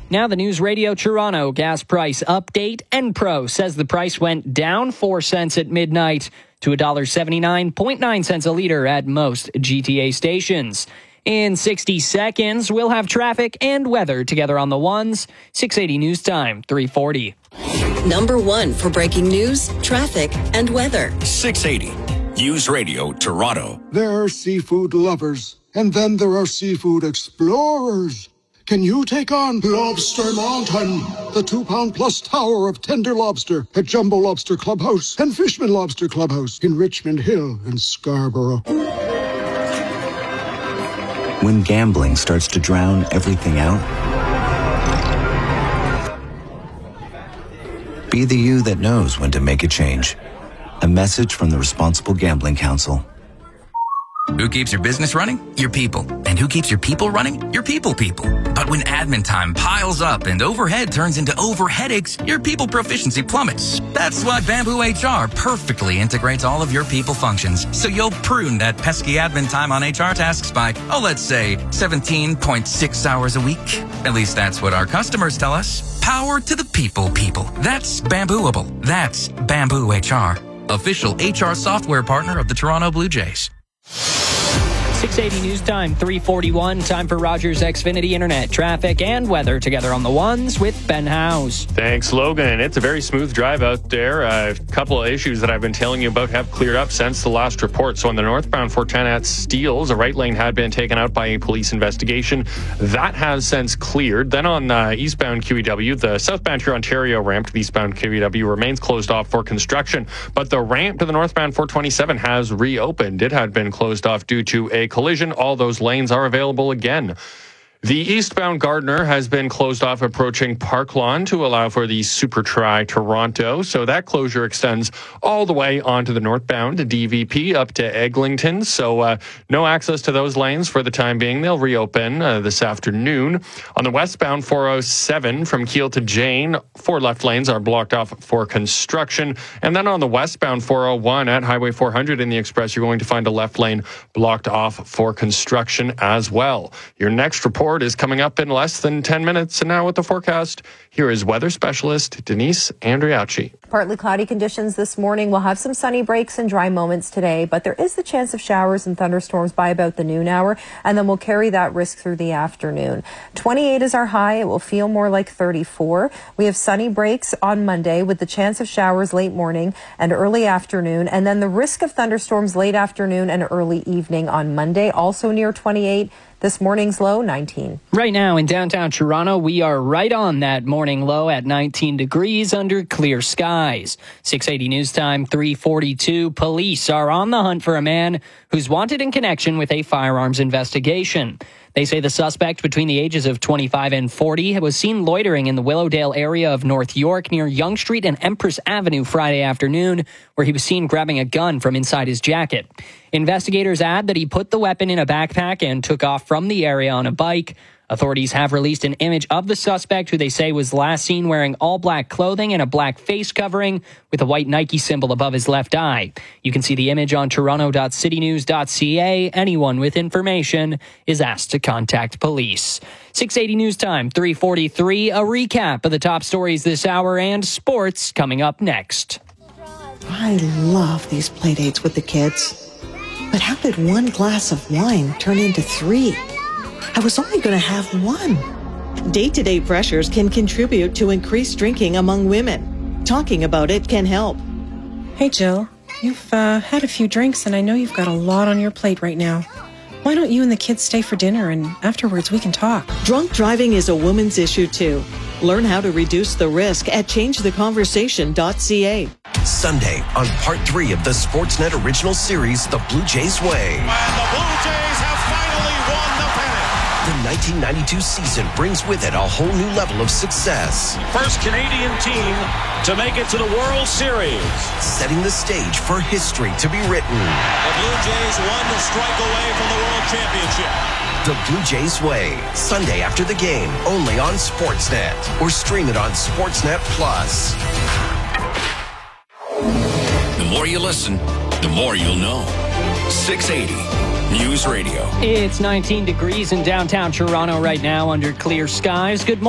Now the News Radio Toronto gas price update. Enpro says the price went down 4 cents at midnight to $1.79.9 a liter at most GTA stations. In 60 seconds, we'll have traffic and weather together on the ones. 680 News Time, 340. Number one for breaking news, traffic, and weather. 680 News Radio Toronto. There are seafood lovers, and then there are seafood explorers. Can you take on Lobster Mountain, the 2-pound-plus tower of tender lobster at Jumbo Lobster Clubhouse and Fishman Lobster Clubhouse in Richmond Hill and Scarborough? When gambling starts to drown everything out, be the you that knows when to make a change. A message from the Responsible Gambling Council. Who keeps your business running? Your people. And who keeps your people running? Your people. But when admin time piles up and overhead turns into overheadaches, your people proficiency plummets. That's why Bamboo HR perfectly integrates all of your people functions. So you'll prune that pesky admin time on HR tasks by, let's say 17.6 hours a week. At least that's what our customers tell us. Power to the people. That's Bambooable. That's Bamboo HR. Official HR software partner of the Toronto Blue Jays. 680 News Time, 341. Time for Rogers Xfinity Internet traffic and weather together on the ones with Ben Howes. Thanks, Logan. It's a very smooth drive out there. A couple of issues that I've been telling you about have cleared up since the last report. So on the northbound 410 at Steeles, a right lane had been taken out by a police investigation. That has since cleared. Then on eastbound QEW, the southbound to Ontario ramp to the eastbound QEW remains closed off for construction. But the ramp to the northbound 427 has reopened. It had been closed off due to a collision. All those lanes are available again. The eastbound Gardner has been closed off approaching Park Lawn to allow for the Super Tri Toronto. So that closure extends all the way onto the northbound DVP up to Eglinton. So no access to those lanes for the time being. They'll reopen this afternoon. On the westbound 407 from Keele to Jane, 4 left lanes are blocked off for construction. And then on the westbound 401 at Highway 400 in the Express, you're going to find a left lane blocked off for construction as well. Your next report is coming up in less than 10 minutes. And now with the forecast, here is weather specialist Denise Andriacci. Partly cloudy conditions this morning. We'll have some sunny breaks and dry moments today, but there is the chance of showers and thunderstorms by about the noon hour, and then we'll carry that risk through the afternoon. 28 is our high. It will feel more like 34. We have sunny breaks on Monday with the chance of showers late morning and early afternoon, and then the risk of thunderstorms late afternoon and early evening on Monday, also near 28. This morning's low, 19. Right now in downtown Toronto, we are right on that morning low at 19 degrees under clear skies. 680 News Time, 342. Police are on the hunt for a man who's wanted in connection with a firearms investigation. They say the suspect between the ages of 25 and 40 was seen loitering in the Willowdale area of North York near Yonge Street and Empress Avenue Friday afternoon, where he was seen grabbing a gun from inside his jacket. Investigators add that he put the weapon in a backpack and took off from the area on a bike. Authorities have released an image of the suspect, who they say was last seen wearing all black clothing and a black face covering with a white Nike symbol above his left eye. You can see the image on toronto.citynews.ca. Anyone with information is asked to contact police. 680 News Time, 343. A recap of the top stories this hour and sports coming up next. I love these play dates with the kids. But how did one glass of wine turn into 3? I was only going to have 1. Day-to-day pressures can contribute to increased drinking among women. Talking about it can help. Hey, Jill. You've had a few drinks, and I know you've got a lot on your plate right now. Why don't you and the kids stay for dinner, and afterwards we can talk? Drunk driving is a woman's issue, too. Learn how to reduce the risk at changetheconversation.ca. Sunday on part 3 of the Sportsnet original series, The Blue Jays Way. And the Blue Jays have finally won the pennant. The 1992 season brings with it a whole new level of success. First Canadian team to make it to the World Series. Setting the stage for history to be written. The Blue Jays 1 strike away from the World Championship. The Blue Jays Way, Sunday after the game, only on Sportsnet. Or stream it on Sportsnet Plus. The more you listen, the more you'll know. 680 News Radio. It's 19 degrees in downtown Toronto right now under clear skies. Good morning.